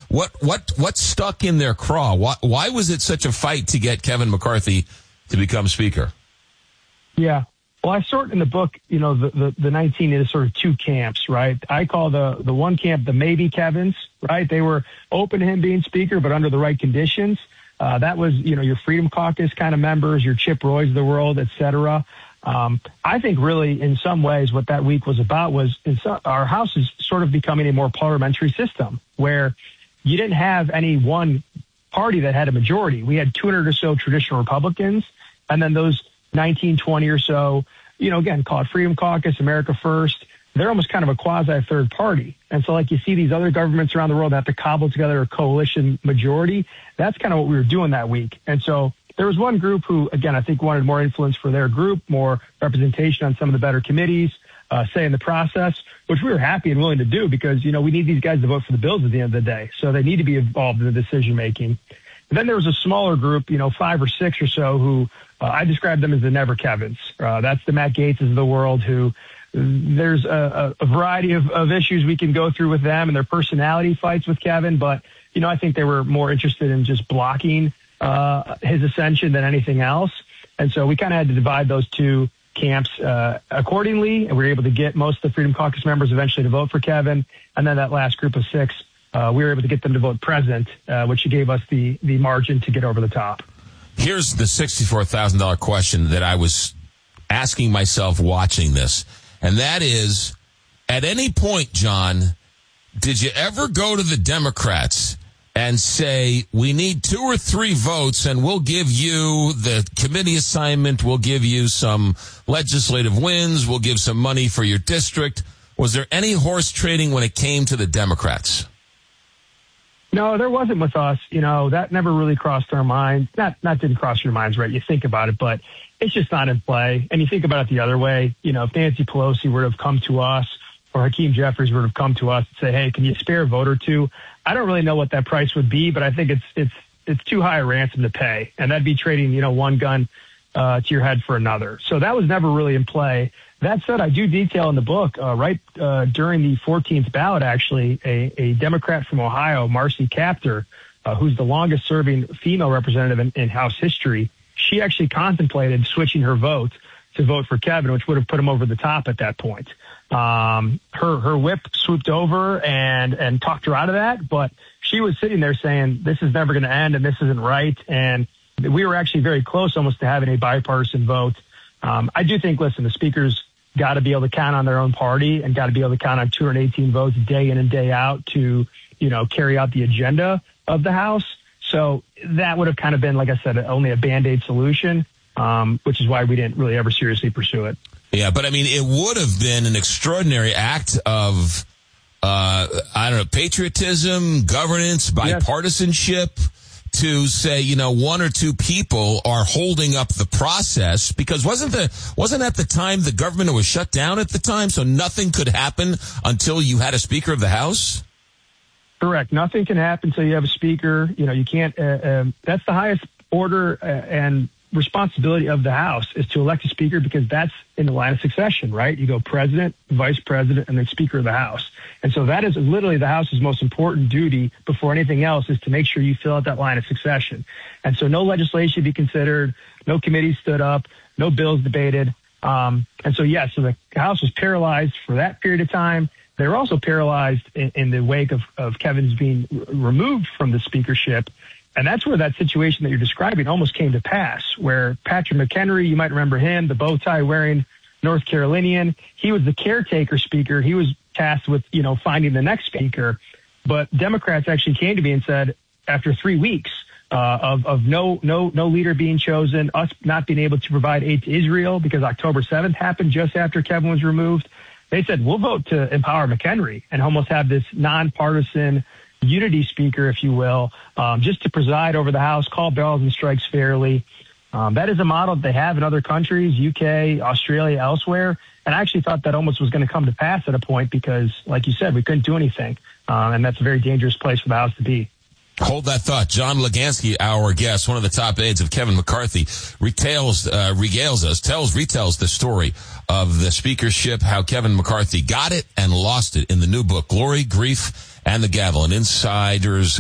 What stuck in their craw? Why was it such a fight to get Kevin McCarthy to become Speaker? Yeah. Well, I sort in the book, the 19 into sort of two camps, right? I call the one camp the maybe Kevins, right? They were open to him being Speaker, but under the right conditions. That was, your Freedom Caucus kind of members, your Chip Roys of the world, et cetera. I think really in some ways what that week was about was our House is sort of becoming a more parliamentary system where you didn't have any one party that had a majority. We had 200 or so traditional Republicans, and then those 19, 20 or so, again, call it Freedom Caucus, America First. They're almost kind of a quasi third party. And so like you see these other governments around the world that have to cobble together a coalition majority. That's kind of what we were doing that week. And so there was one group who, again, I think wanted more influence for their group, more representation on some of the better committees, say in the process, which we were happy and willing to do because, we need these guys to vote for the bills at the end of the day. So they need to be involved in the decision making. And then there was a smaller group, 5 or 6 or so who I described them as the never Kevins. That's the Matt Gaetzes of the world who there's a variety of issues we can go through with them and their personality fights with Kevin. But, I think they were more interested in just blocking his ascension than anything else. And so we kind of had to divide those two camps accordingly. And we were able to get most of the Freedom Caucus members eventually to vote for Kevin. And then that last group of 6, we were able to get them to vote present, which gave us the margin to get over the top. Here's the $64,000 question that I was asking myself watching this. And that is, at any point, John, did you ever go to the Democrats and say, we need 2 or 3 votes and we'll give you the committee assignment, we'll give you some legislative wins, we'll give some money for your district? Was there any horse trading when it came to the Democrats? No, there wasn't with us. That never really crossed our minds. Not didn't cross your minds, right? You think about it, but it's just not in play. And you think about it the other way. If Nancy Pelosi were to have come to us or Hakeem Jeffries were to have come to us and say, hey, can you spare a vote or two? I don't really know what that price would be, but I think it's too high a ransom to pay. And that'd be trading, one gun to your head for another. So that was never really in play. That said, I do detail in the book, during the 14th ballot, actually, a Democrat from Ohio, Marcy Kaptur, who's the longest serving female representative in House history. She actually contemplated switching her vote to vote for Kevin, which would have put him over the top at that point. Her whip swooped over and talked her out of that, but she was sitting there saying, this is never going to end and this isn't right. And we were actually very close almost to having a bipartisan vote. I do think, listen, the speakers got to be able to count on their own party and got to be able to count on 218 votes day in and day out to, carry out the agenda of the House. So that would have kind of been, like I said, only a Band-Aid solution, which is why we didn't really ever seriously pursue it. Yeah, but I mean, it would have been an extraordinary act of, patriotism, governance, bipartisanship. Yes. To say, 1 or 2 people are holding up the process, because wasn't at the time the government was shut down at the time, so nothing could happen until you had a Speaker of the House? Correct. Nothing can happen until you have a Speaker. You can't. That's the highest order and responsibility of the House is to elect a Speaker, because that's in the line of succession, right? You go President, Vice President, and then Speaker of the House. And so that is literally the House's most important duty before anything else, is to make sure you fill out that line of succession. And so no legislation be considered, no committees stood up, no bills debated. So the House was paralyzed for that period of time. They were also paralyzed in the wake of Kevin's being removed from the speakership. And that's where that situation that you're describing almost came to pass, where Patrick McHenry, you might remember him, the bow tie wearing North Carolinian, he was the caretaker speaker. He was tasked with, finding the next speaker. But Democrats actually came to me and said, after 3 weeks of no leader being chosen, us not being able to provide aid to Israel because October 7th happened just after Kevin was removed, they said, we'll vote to empower McHenry and almost have this nonpartisan unity speaker, if you will, just to preside over the House, call balls and strikes fairly. That is a model that they have in other countries, UK, Australia, elsewhere. And I actually thought that almost was going to come to pass at a point because, like you said, we couldn't do anything. And that's a very dangerous place for the House to be. Hold that thought. John Legansky, our guest, one of the top aides of Kevin McCarthy, retells the story of the speakership, how Kevin McCarthy got it and lost it in the new book, Glory, Grief, and the Gavel, an insider's